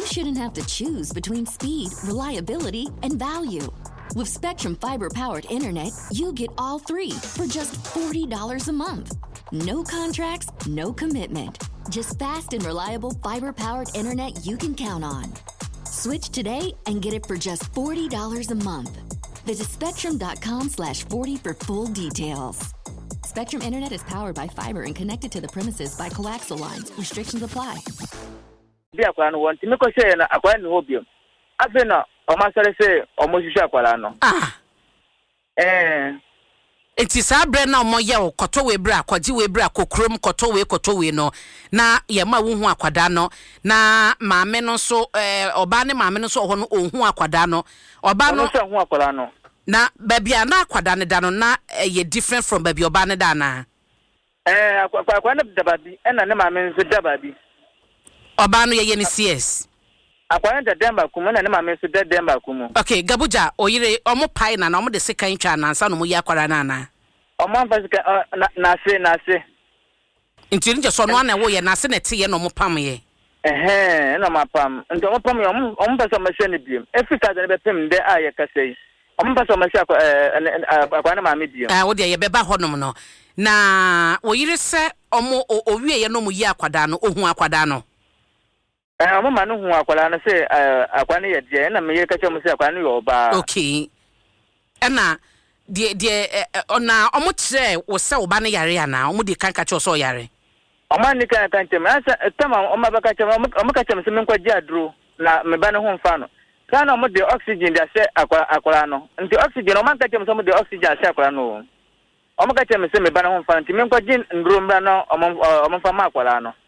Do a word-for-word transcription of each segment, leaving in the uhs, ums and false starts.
shouldn't have to choose between speed, reliability, and value. With Spectrum Fiber-powered internet, you get all three for just forty dollars a month. No contracts, no commitment. Just fast and reliable fiber-powered internet you can count on. Switch today and get it for just forty dollars a month. Visit spectrum.com slash 40 for full details. Spectrum Internet is powered by fiber and connected to the premises by coaxial lines. Restrictions apply. Dia kwa no want me ko say na akwa ni hobium. Abe na o ma sare say o mo hihwa akwara no. Ah. Eh. Enti sa bre na mo ye wo koto we bre akwaji we bre akokrom koto we koto we no na ye ma wo hu akwada no na maame no so eh oba ne maame no so ho no ohu akwada no oba no so hu akwada no na baby na akwada ne da no na ye different from baby oba ne da na eh akwa ne da baby e na ne maame so da baby oba no ye ye ni C S akwa ne da demba kumu na ne maame so da demba kumu. Okay, Gabuja oyire omo pai na na omo de sekan twa na ansa no mo ya kwara na na omo fasika na se na se nti nje so no na wo ye na se na te ye no mo pam ye eh na ma pam nti omo pam ye omo omo pasa ma se ne biem efika da ne be pem de a ye kasei omo pasa ma se akwa na maame biem ah wo de ye be ba honom no na oyire se omo owie ye no mo ya kwada no ohu akwada no eh omo ma no hu akwada no se akwa ne ye de na me ye kache mo se akwa no yo ba. Okay, ena de de ona omo kire wo se wo ba ne yare ana omo de kan kache o so yare omo ni kan kan tem asa tama omo ba kache omo kache me se me kwaji adro na me ba ne ho mfa no kana omo de oxygen de se akwa akwara no nti oxygen omo kache me se omo de oxygen se akwara no omo kache me se me ba ne ho mfa nti me kwaji ndro mbra no omo omo mfa ma akwara no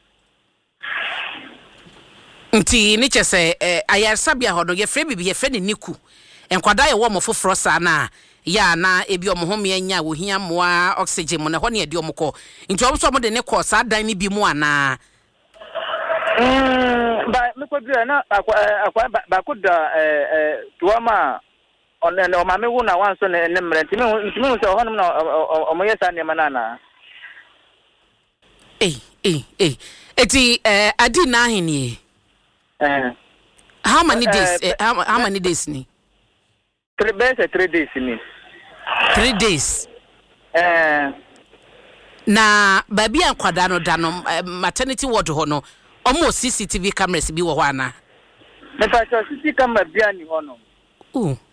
nti ni chese eh, ayarsabia hono ye frɛ bibi ye frɛ ne niku enkwada ye wo mo foforo sa na ya na ebi omo ho me anya wo hia moa oxygen mo na ho ne ade omo ko nti omo so mo de ne ko sa dan ni bi mu ana mm ba me ko dura na akwa akwa ba ko da eh eh tuama onne no ma me wu na wan so ne ne mre nti me nti me so ho no na omo ye sa ne manana eh eh eh eti eh adi na ahini Uh, how many days? Uh, uh, how, how many days ni? Three days. Three days ni. Three days. Uh, na baby an kwada no da no uh, maternity ward ho no. Almost C C T V cameras bi wo ho ana. Me pa so C C T V camera bi ani ho no. Ooh.